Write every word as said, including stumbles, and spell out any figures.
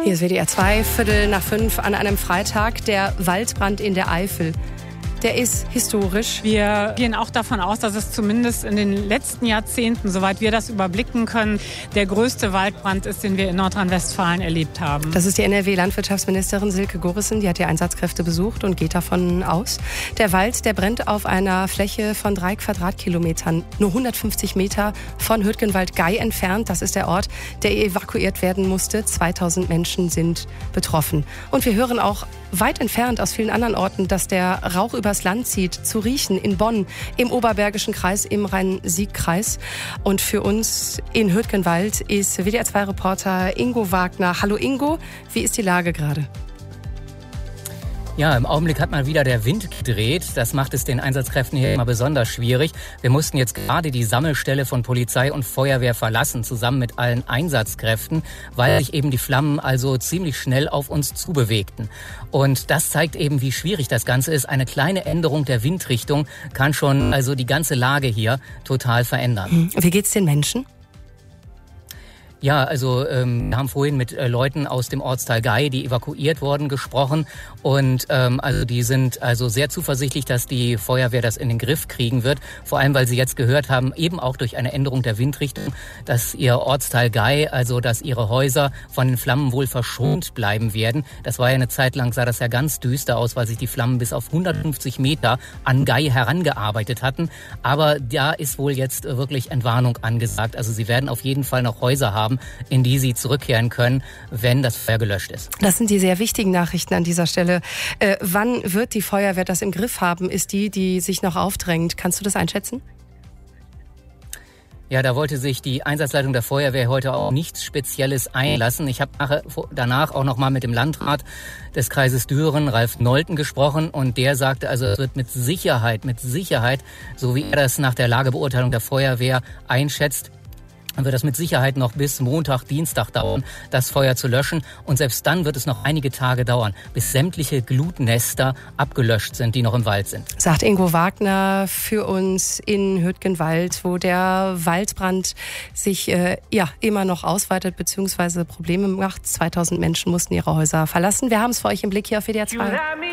Hier ist W D R zwei, Viertel nach fünf an einem Freitag. Der Waldbrand in der Eifel. Der ist historisch. Wir gehen auch davon aus, dass es zumindest in den letzten Jahrzehnten, soweit wir das überblicken können, der größte Waldbrand ist, den wir in Nordrhein-Westfalen erlebt haben. Das ist die N R W-Landwirtschaftsministerin Silke Gorissen. Die hat die Einsatzkräfte besucht und geht davon aus. Der Wald, der brennt auf einer Fläche von drei Quadratkilometern, nur hundertfünfzig Meter von Hürtgenwald-Gei entfernt. Das ist der Ort, der evakuiert werden musste. zweitausend Menschen sind betroffen. Und wir hören auch weit entfernt aus vielen anderen Orten, dass der Rauch übers Land zieht, zu riechen in Bonn, im Oberbergischen Kreis, im Rhein-Sieg-Kreis. Und für uns in Hürtgenwald ist W D R zwei Reporter Ingo Wagner. Hallo Ingo, wie ist die Lage gerade? Ja, im Augenblick hat mal wieder der Wind gedreht. Das macht es den Einsatzkräften hier immer besonders schwierig. Wir mussten jetzt gerade die Sammelstelle von Polizei und Feuerwehr verlassen, zusammen mit allen Einsatzkräften, weil sich eben die Flammen also ziemlich schnell auf uns zubewegten. Und das zeigt eben, wie schwierig das Ganze ist. Eine kleine Änderung der Windrichtung kann schon also die ganze Lage hier total verändern. Wie geht's den Menschen? Ja, also ähm, wir haben vorhin mit äh, Leuten aus dem Ortsteil Gei, die evakuiert wurden, gesprochen und ähm, also die sind also sehr zuversichtlich, dass die Feuerwehr das in den Griff kriegen wird. Vor allem, weil sie jetzt gehört haben, eben auch durch eine Änderung der Windrichtung, dass ihr Ortsteil Gei, also dass ihre Häuser von den Flammen wohl verschont bleiben werden. Das war ja eine Zeit lang, sah das ja ganz düster aus, weil sich die Flammen bis auf hundertfünfzig Meter an Gei herangearbeitet hatten. Aber da ist wohl jetzt wirklich Entwarnung angesagt. Also sie werden auf jeden Fall noch Häuser haben, in die sie zurückkehren können, wenn das Feuer gelöscht ist. Das sind die sehr wichtigen Nachrichten an dieser Stelle. Äh, wann wird die Feuerwehr das im Griff haben? Ist die, die sich noch aufdrängt? Kannst du das einschätzen? Ja, da wollte sich die Einsatzleitung der Feuerwehr heute auch nichts Spezielles einlassen. Ich habe danach auch noch mal mit dem Landrat des Kreises Düren, Ralf Nolten, gesprochen und der sagte, also es wird mit Sicherheit, mit Sicherheit, so wie er das nach der Lagebeurteilung der Feuerwehr einschätzt, dann wird das mit Sicherheit noch bis Montag, Dienstag dauern, das Feuer zu löschen. Und selbst dann wird es noch einige Tage dauern, bis sämtliche Glutnester abgelöscht sind, die noch im Wald sind. Sagt Ingo Wagner für uns in Hürtgenwald, wo der Waldbrand sich äh, ja immer noch ausweitet bzw. Probleme macht. zweitausend Menschen mussten ihre Häuser verlassen. Wir haben es für euch im Blick hier auf W D R zwei.